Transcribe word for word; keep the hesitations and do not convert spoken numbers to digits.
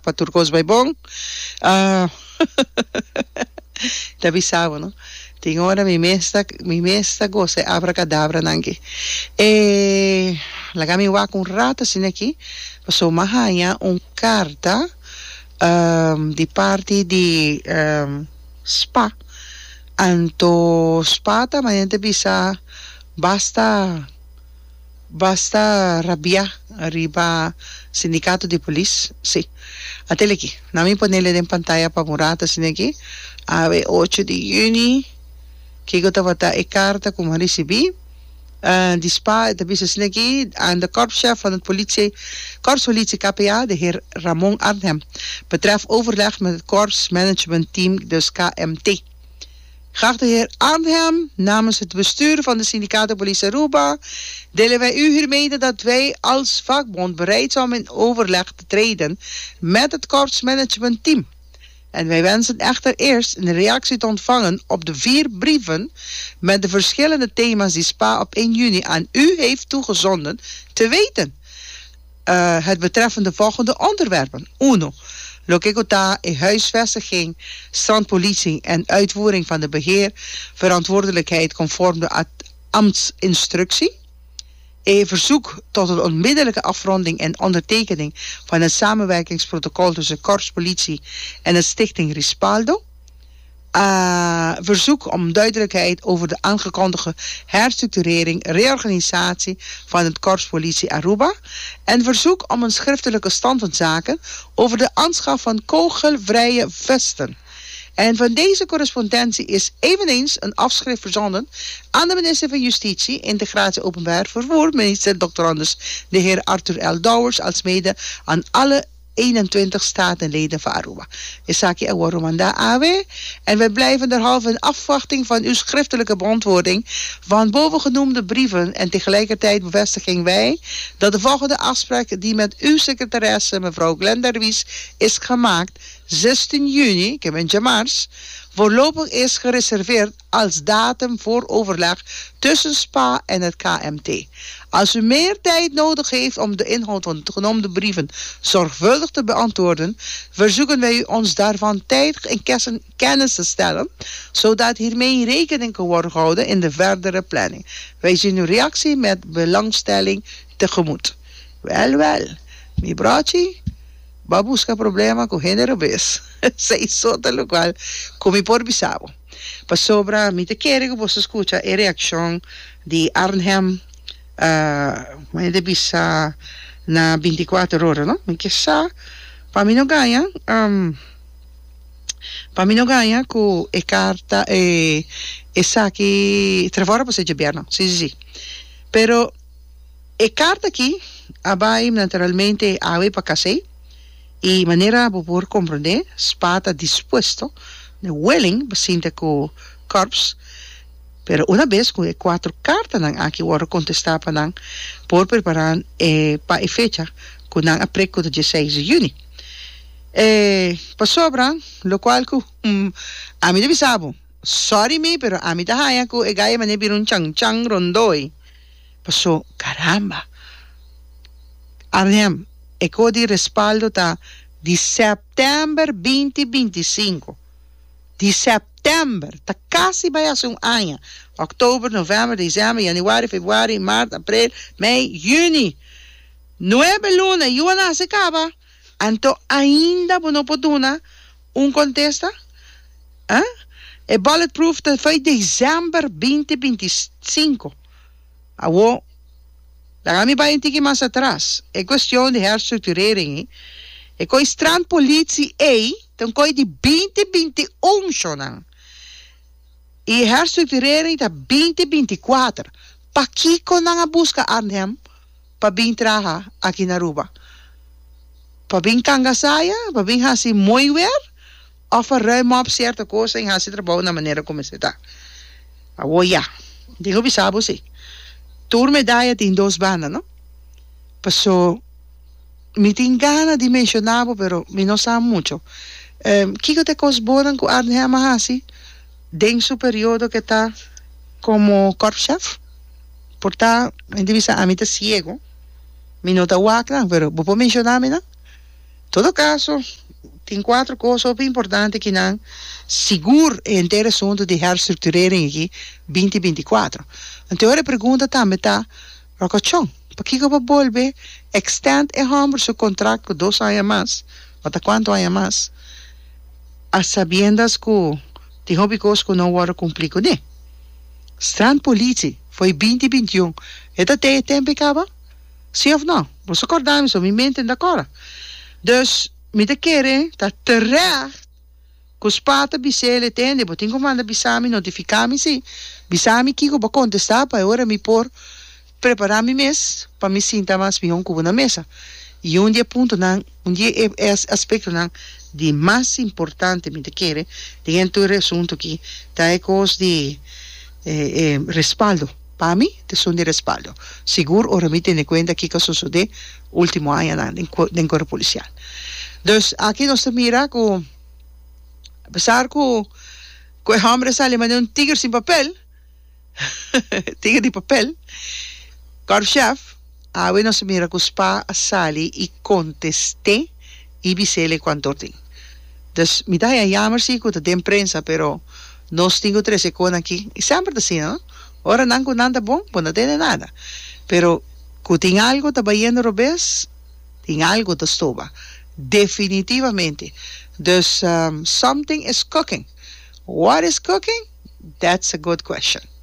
pa Turcos Baybong. Uh, Tabi sabe, no? Tem hora mi mesta, mi mesta goza abracadabra nangi. E lagami wa con rata sin aqui. So mahaya un carta um, di parte di um, spa. Anto spata maniente bisa basta basta rabia arriba sindicato di police. Sì. Atele aqui. Nami ponele en pantalla pa murata sin aqui. Ave ocho de juni. Que eu tava e carta como recebi. Uh, die spa, de business aan de korpschef van het politie, korpspolitie K P A, de heer Ramon Arnhem, betreft overleg met het korpsmanagementteam, dus K M T. Geachte heer Arnhem, namens het bestuur van de syndicaten Politie Aruba, delen wij u hiermee dat wij als vakbond bereid zijn om in overleg te treden met het korpsmanagementteam. En wij wensen echter eerst een reactie te ontvangen op de vier brieven met de verschillende thema's die S P A op één juni aan u heeft toegezonden te weten. Uh, het betreffende de volgende onderwerpen. Uno. Lokekota in huisvestiging, strandpolitie en uitvoering van de beheer, verantwoordelijkheid conform de ambtsinstructie. Een verzoek tot een onmiddellijke afronding en ondertekening van het samenwerkingsprotocol tussen korpspolitie en de stichting Rispaldo. Uh, verzoek om duidelijkheid over de aangekondigde herstructurering, reorganisatie van het korpspolitie Aruba. En verzoek om een schriftelijke stand van zaken over de aanschaf van kogelvrije vesten. En van deze correspondentie is eveneens een afschrift verzonden aan de minister van Justitie, Integratie Openbaar Vervoer, minister doctorandus de heer Arthur L. Douwers, alsmede aan alle eenentwintig statenleden van Aruba. Isaki Awarumanda Awe. En wij blijven derhalve in afwachting van uw schriftelijke beantwoording van bovengenoemde brieven. En tegelijkertijd bevestigen wij dat de volgende afspraak die met uw secretaresse, mevrouw Glenda Ruiz, is gemaakt, zestien juni, ik heb een jamars, voorlopig is gereserveerd als datum voor overleg tussen S P A en het K M T. Als u meer tijd nodig heeft om de inhoud van de genoemde brieven zorgvuldig te beantwoorden, verzoeken wij u ons daarvan tijdig in kennis te stellen, zodat hiermee rekening kan worden gehouden in de verdere planning. Wij zien uw reactie met belangstelling tegemoet. Wel, wel, mi braci, va busca problema con género vez. Sei sotto lo qual, come por bisabo. Pa sobra, mi te quiere que vos escucha e reacción di Arnhem, uh, ma de bisa na veintiquattro ore, no? Mi che sa, pa mi no gaya, um, pa mi no gaya cu e carta e, e sa che tre ore posso gebierno, sì, sì, sì. Pero e carta qui, abai naturalmente ave pa casei, y manera de poder comprender, S P A está dispuesto, de willing, bastante con corps, pero una vez con cuatro cartas nang aquí worden contestar nang por preparar eh, pa e fecha con nang apreco de dieciséis de juni. Eh, pa sobra, lo cual ko um, a mí de bisabo, sorry me, pero a mí de haya ko e gaya mane birun chang chang rondoy. Pasó, caramba. Arnhem, e codi respaldo ta di setembro vinte veinticinco. Di setembro, ta casi bij as un año. Oktober, november, december, januari, februari, maart, april, mei, juni. Nueve lunes, y una se acaba. Anto ainda no poduna un contesta. Eh? E bulletproof ta foi december vinte veinticinco. Awo, Lagami ba yung tiki mas atrás? E kwestiyon de herstructurering. E ko strandpolitie A, dan ko di vinte veintiuno siya nang. E herstructurering ta vinte veintiquattro. Pakiko na nga busca Arnhem, pabintraha aki na Aruba. Pabing kangasaya, pabing hasi mooi weer, of a ruim op certe cosa en hasi trabaho na manera como se da. Awo ya, di ko bisabo si. Tour medalla in dos bandas, ¿no? Pasó, mi tingana dimensionado, pero mi no sabe mucho. Um, Kiko te cosbonan con Arnhem Mahasi, den su periodo que está como korpschef, por ta, en divisa a mí te ciego, mi no te wakna, pero ¿vos puedo mencionarme, no? Todo caso, tem quatro coisas bem importantes que não seguro é interessante de reestruturarem aqui vinte e vinte e quatro. Então, a pergunta também está, Rocochão, para que eu vou volver extend e hombre seu contrato por dois anos mais? Até quanto anos mais? A sabiendas que tem hobby coisas que não vão cumprir com ele. Strand polícia foi vinte e vinte e um. É até tempo que acaba? Sim ou não? Você acordamos, me mentem da cora. Dus, me te querem, tá terecht, que os patas bisele tende, bo tem comanda bisami notificar-me se, bisami que eu vou contestar para agora me por preparar me mês, para me sentar mais bem com na mesa. E um dia ponto não, um dia é, é aspecto não, de mais importante me te querem, dentro do assunto que tá é coisa de eh, eh, respaldo. Para mim, te son de respaldo. Seguro, ora me tiene cuenta que que sucedeu último ano no corpo policial. Dus, aqui nós mira que, apesar que que o homem sale mas um tigre sem papel, tigre de papel, corpo-chefe, aí nós mira que os pa sale e conteste e bisele quanto tem. Dus, me dá a jammer sim que tem imprensa, pero nós temos três segundos aqui, e sempre assim, não? Ora não com nada bom, pues não tem nada. Pero que tem algo trabalhando robês, tem algo da estuva. Definitivamente. Dus um, something is cooking. What is cooking? That's a good question.